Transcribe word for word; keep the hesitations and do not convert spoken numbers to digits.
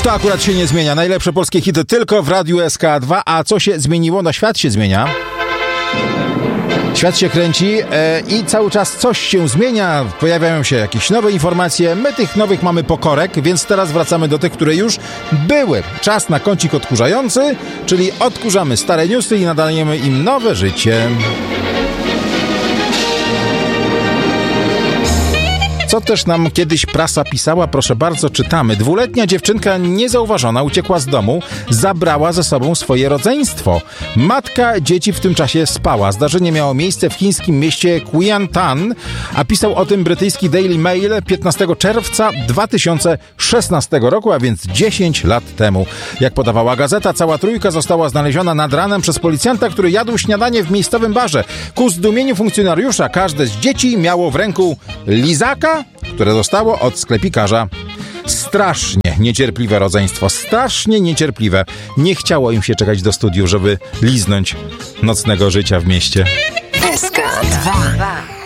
To akurat się nie zmienia. Najlepsze polskie hity tylko w Radiu S K dwa. A co się zmieniło? No świat się zmienia. Świat się kręci e, i cały czas coś się zmienia. Pojawiają się jakieś nowe informacje. My tych nowych mamy po korek, więc teraz wracamy do tych, które już były. Czas na kącik odkurzający, czyli odkurzamy stare newsy i nadajemy im nowe życie. Co też nam kiedyś prasa pisała, proszę bardzo, czytamy. Dwuletnia dziewczynka niezauważona uciekła z domu, zabrała ze sobą swoje rodzeństwo. Matka dzieci w tym czasie spała. Zdarzenie miało miejsce w chińskim mieście Qiantan, a pisał o tym brytyjski Daily Mail piętnastego czerwca dwa tysiące szesnastego roku, a więc dziesięć lat temu. Jak podawała gazeta, cała trójka została znaleziona nad ranem przez policjanta, który jadł śniadanie w miejscowym barze. Ku zdumieniu funkcjonariusza każde z dzieci miało w ręku lizaka, które dostało od sklepikarza. Strasznie niecierpliwe rodzeństwo, strasznie niecierpliwe. Nie chciało im się czekać do studiów, żeby liznąć nocnego życia w mieście. S K dwa.